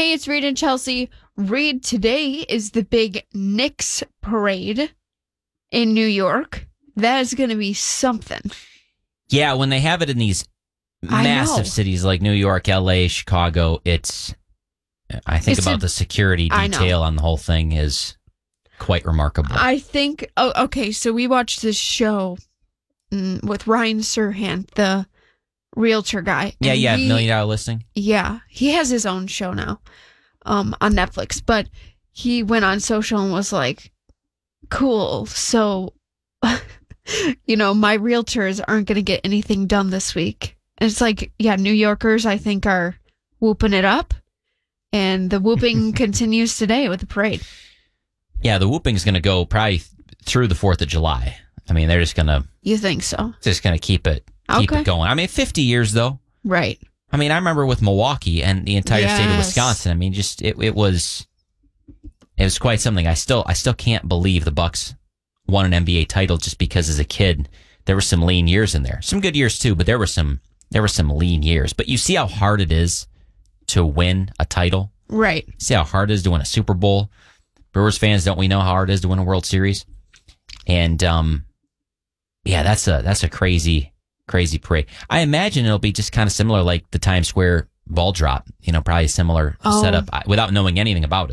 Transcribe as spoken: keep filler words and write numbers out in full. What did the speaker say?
Hey, it's Reed and Chelsea. Reed, today is the big Knicks parade in New York. That is going to be something. Yeah, when they have it in these massive cities like New York, L A, Chicago, it's, I think it's about a, the security detail on the whole thing is quite remarkable. I think, oh, okay, so we watched this show mm, with Ryan Serhant, the realtor guy. Yeah, yeah, he, Million Dollar Listing. Yeah, he has his own show now um, on Netflix, but he went on social and was like, cool, so, you know, my realtors aren't going to get anything done this week. And it's like, yeah, New Yorkers, I think, are whooping it up, and the whooping continues today with the parade. Yeah, the whooping is going to go probably through the fourth of July. I mean, they're just going to... You think so? Just going to keep it keep okay. it going. I mean, fifty years, though. Right. I mean, I remember with Milwaukee and the entire yes. state of Wisconsin. I mean, just it, it was it was quite something. I still I still can't believe the Bucks won an N B A title just because as a kid there were some lean years in there. Some good years too, but there were some there were some lean years. But you see how hard it is to win a title. Right. See how hard it is to win a Super Bowl. Brewers fans, don't we know how hard it is to win a World Series? And um, yeah, that's a that's a crazy. Crazy parade. I imagine it'll be just kind of similar like the Times Square ball drop, you know, probably a similar oh. setup without knowing anything about it.